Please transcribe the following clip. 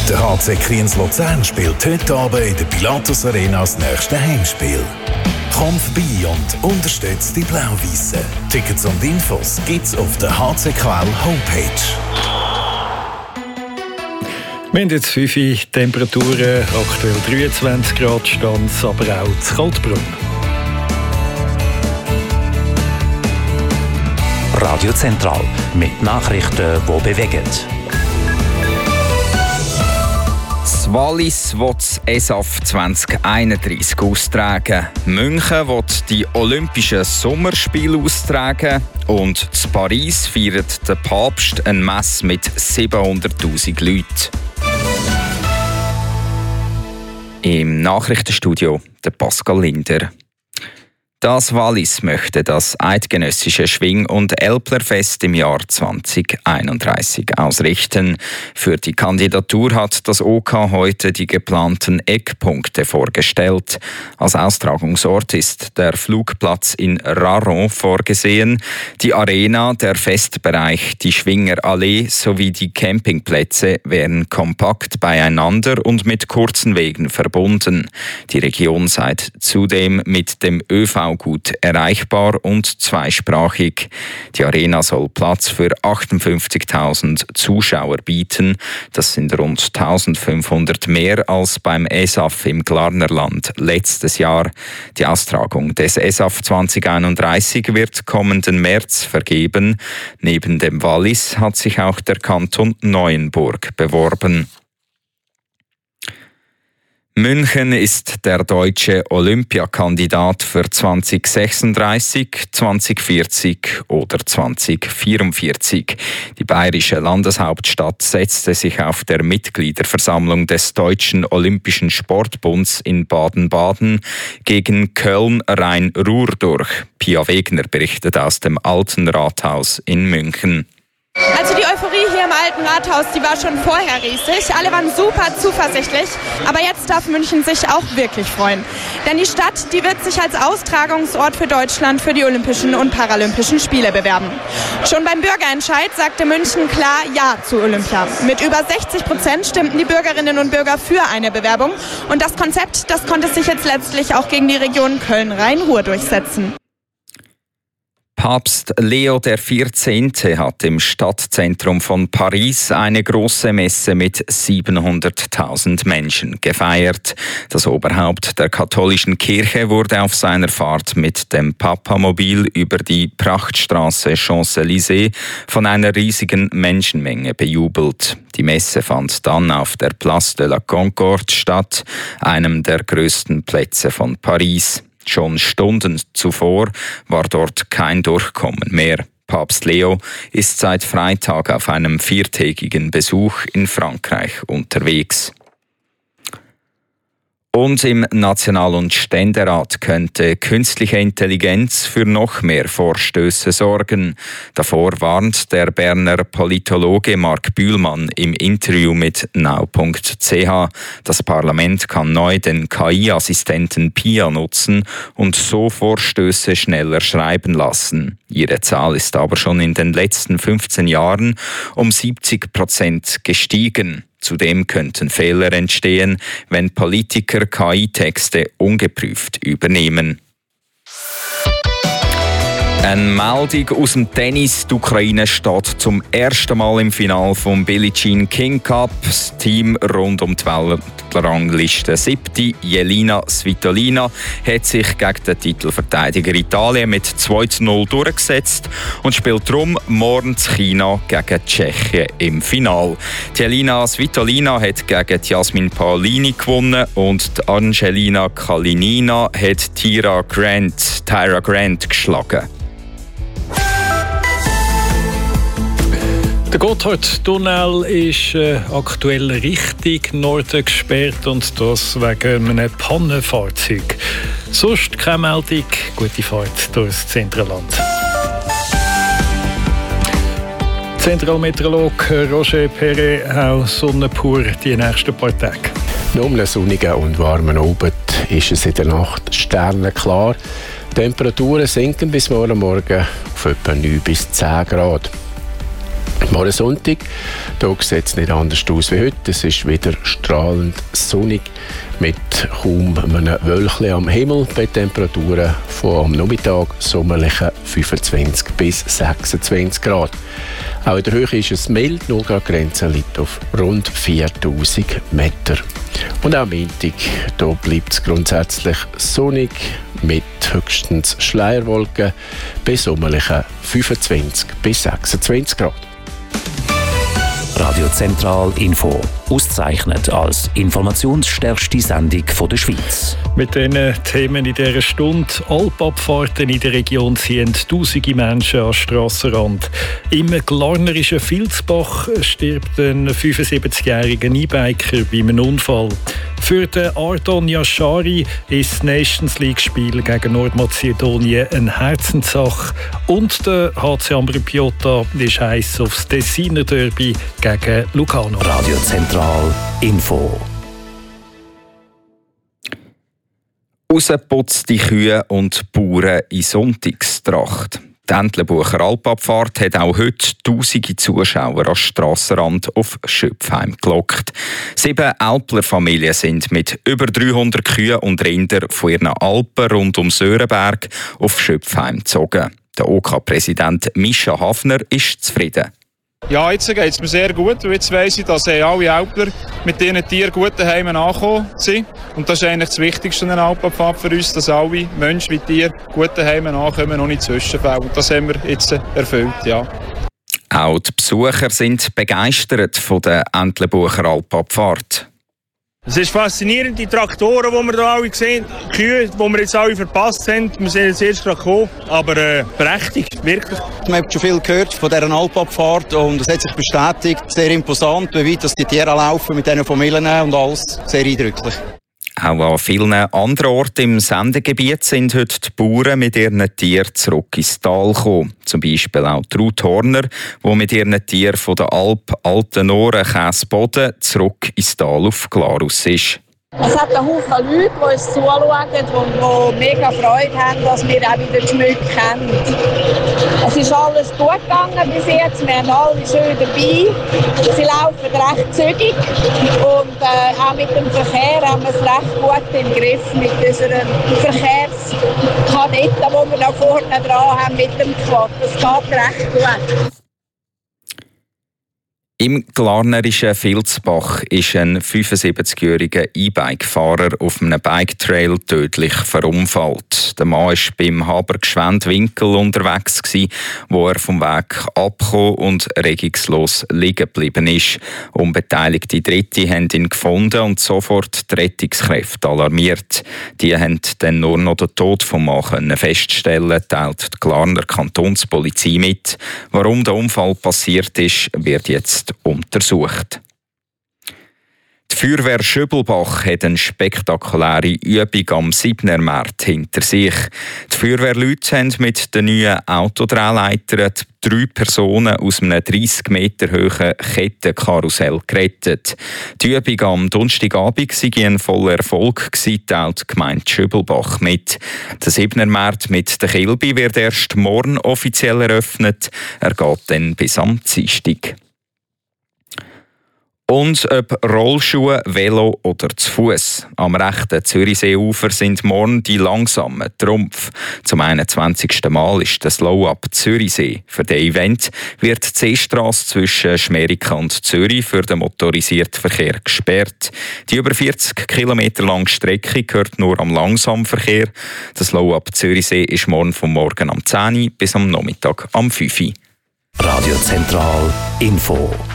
Der HC Kriens Luzern spielt heute Abend in der Pilatus Arena das nächste Heimspiel. Komm vorbei und unterstützt die Blau-Weissen. Tickets und Infos gibt's auf der HCKL Homepage. Wir haben jetzt 5 Temperaturen, aktuell 23 Grad stand es, aber auch zu Kaltbrunn. Radio Zentral mit Nachrichten, die bewegen. Das Wallis will das ESAF 2031 austragen. München will die Olympischen Sommerspiele austragen. Und in Paris feiert der Papst eine Messe mit 700'000 Leuten. Im Nachrichtenstudio der Pascal Linder. Das Wallis möchte das eidgenössische Schwing- und Älplerfest im Jahr 2031 ausrichten. Für die Kandidatur hat das OK heute die geplanten Eckpunkte vorgestellt. Als Austragungsort ist der Flugplatz in Raron vorgesehen, die Arena, der Festbereich, die Schwingerallee sowie die Campingplätze wären kompakt beieinander und mit kurzen Wegen verbunden. Die Region sei zudem mit dem ÖV gut erreichbar und zweisprachig. Die Arena soll Platz für 58.000 Zuschauer bieten. Das sind rund 1.500 mehr als beim ESAF im Glarnerland letztes Jahr. Die Austragung des ESAF 2031 wird kommenden März vergeben. Neben dem Wallis hat sich auch der Kanton Neuenburg beworben. München ist der deutsche Olympiakandidat für 2036, 2040 oder 2044. Die bayerische Landeshauptstadt setzte sich auf der Mitgliederversammlung des Deutschen Olympischen Sportbunds in Baden-Baden gegen Köln-Rhein-Ruhr durch. Pia Wegner berichtet aus dem Alten Rathaus in München. Also die Euphorie hier im Alten Rathaus, die war schon vorher riesig. Alle waren super zuversichtlich. Aber jetzt darf München sich auch wirklich freuen. Denn die Stadt, die wird sich als Austragungsort für Deutschland für die Olympischen und Paralympischen Spiele bewerben. Schon beim Bürgerentscheid sagte München klar Ja zu Olympia. Mit über 60% stimmten die Bürgerinnen und Bürger für eine Bewerbung. Und das Konzept, das konnte sich jetzt letztlich auch gegen die Region Köln-Rhein-Ruhr durchsetzen. Papst Leo XIV. Hat im Stadtzentrum von Paris eine große Messe mit 700.000 Menschen gefeiert. Das Oberhaupt der katholischen Kirche wurde auf seiner Fahrt mit dem Papamobil über die Prachtstraße Champs-Élysées von einer riesigen Menschenmenge bejubelt. Die Messe fand dann auf der Place de la Concorde statt, einem der größten Plätze von Paris. Schon Stunden zuvor war dort kein Durchkommen mehr. Papst Leo ist seit Freitag auf einem 4-tägigen Besuch in Frankreich unterwegs. Und im National- und Ständerat könnte künstliche Intelligenz für noch mehr Vorstöße sorgen. Davor warnt der Berner Politologe Marc Bühlmann im Interview mit now.ch. Das Parlament kann neu den KI-Assistenten Pia nutzen und so Vorstöße schneller schreiben lassen. Ihre Zahl ist aber schon in den letzten 15 Jahren um 70% gestiegen. Zudem könnten Fehler entstehen, wenn Politiker KI-Texte ungeprüft übernehmen. Eine Meldung aus dem Tennis. Die Ukraine steht zum ersten Mal im Finale vom Billie Jean King Cup. Das Team rund um die Weltrangliste 7. Jelena Svitolina hat sich gegen den Titelverteidiger Italien mit 2:0 durchgesetzt und spielt darum morgen in China gegen Tschechien im Finale. Jelena Svitolina hat gegen Jasmin Paolini gewonnen und die Angelina Kalinina hat Tyra Grant geschlagen. Der Gotthardtunnel ist aktuell Richtung Norden gesperrt und das wegen einem Pannenfahrzeug. Sonst keine Meldung, gute Fahrt durchs Zentralland. Zentralmeteorologe Roger Perret, auch Sonne pur die nächsten paar Tage. Nur einem sonnigen und warmen Abend ist es in der Nacht sternenklar. Temperaturen sinken bis morgen auf etwa 9 bis 10 Grad. Morgen Sonntag, hier sieht es nicht anders aus wie heute. Es ist wieder strahlend sonnig mit kaum einem Wölkchen am Himmel bei Temperaturen von am Nachmittag sommerlichen 25 bis 26 Grad. Auch in der Höhe ist es mild, nur die Grenze liegt auf rund 4000 Meter. Und auch am Montag, da bleibt es grundsätzlich sonnig mit höchstens Schleierwolken bei sommerlichen 25 bis 26 Grad. Radio Zentral Info. Ausgezeichnet als informationsstärkste Sendung der Schweiz. Mit diesen Themen in dieser Stunde. Alpabfahrten in der Region ziehen tausende Menschen an den Strassenrand. Im glarnerischen Vilsbach stirbt ein 75-jähriger E-Biker bei einem Unfall. Für den Ardon Yashari ist das Nations League-Spiel gegen Nordmazedonien eine Herzenssache. Und der HC Ambri-Piotta ist heiß aufs Tessiner Derby gegen Lugano. Radio Zentral Info. Rausgeputzte Kühe und Bauern in Sonntagstracht. Die Entlebucher Alpabfahrt hat auch heute tausende Zuschauer am Strassenrand auf Schöpfheim gelockt. 7 Alpler-Familien sind mit über 300 Kühen und Rindern von ihren Alpen rund um Sörenberg auf Schöpfheim gezogen. Der OK-Präsident Mischa Hafner ist zufrieden. Ja, jetzt geht es mir sehr gut. Jetzt weiss ich, dass alle Alpler mit ihren Tieren gut daheim angekommen sind. Und das ist eigentlich das Wichtigste an einer Alpabfahrt für uns, dass alle Menschen wie Tiere gut daheim ankommen, ohne Zwischenfälle. Und das haben wir jetzt erfüllt, ja. Auch die Besucher sind begeistert von der Entlebucher Alpabfahrt. Es ist faszinierend, die Traktoren, die wir hier alle sehen, die Kühe, die wir jetzt alle verpasst haben. Wir sind jetzt erst gerade gekommen, aber prächtig, wirklich. Man hat schon viel gehört von dieser Alpabfahrt und es hat sich bestätigt, sehr imposant, wie weit die Tiere laufen mit diesen Familien und alles, sehr eindrücklich. Auch an vielen anderen Orten im Sendegebiet sind heute die Bauern mit ihren Tieren zurück ins Tal gekommen. Zum Beispiel auch die Ruth Horner, die mit ihren Tieren von der Alp Altenohren Käsboden zurück ins Tal auf Glarus ist. Es hat einen Haufen Leute, die uns zuschauen und die mega Freude haben, dass wir auch wieder die Schmücke kennen. Es ist alles gut gegangen bis jetzt, wir haben alle schön dabei. Sie laufen recht zügig und auch mit dem Verkehr haben wir es recht gut im Griff mit unseren Verkehrskadetten, die wir da vorne dran haben mit dem Quad. Das geht recht gut. Im glarnerischen Vilsbach ist ein 75-jähriger E-Bike-Fahrer auf einem Bike-Trail tödlich verunfallt. Der Mann war beim Habergschwend-Winkel unterwegs, wo er vom Weg abgekommen und regungslos liegen geblieben ist. Unbeteiligte Dritte haben ihn gefunden und sofort die Rettungskräfte alarmiert. Die haben dann nur noch den Tod vom Mann feststellen, teilt die Glarner Kantonspolizei mit. Warum der Unfall passiert ist, wird jetzt untersucht. Die Feuerwehr Schöbelbach hat eine spektakuläre Übung am 7. März hinter sich. Die Feuerwehrleute haben mit den neuen Autodrehleitern 3 Personen aus einem 30 Meter hohen Kettenkarussell gerettet. Die Übung am Donnerstagabend sei ein voller Erfolg gewesen, teilt die Gemeinde Schöbelbach mit. Der 7. März mit der Kilby wird erst morgen offiziell eröffnet. Er geht dann bis am Dienstag. Und ob Rollschuhe, Velo oder zu Fuß. Am rechten Zürichseeufer sind morgen die langsamen Trumpf. Zum 21. Mal ist der Slow-Up Zürichsee. Für das Event wird die Seestrasse zwischen Schmerika und Zürich für den motorisierten Verkehr gesperrt. Die über 40 Kilometer lange Strecke gehört nur am Langsamverkehr. Der Slow-Up Zürichsee ist morgen vom Morgen am 10 Uhr bis am Nachmittag am 5 Uhr. Radio Zentral Info.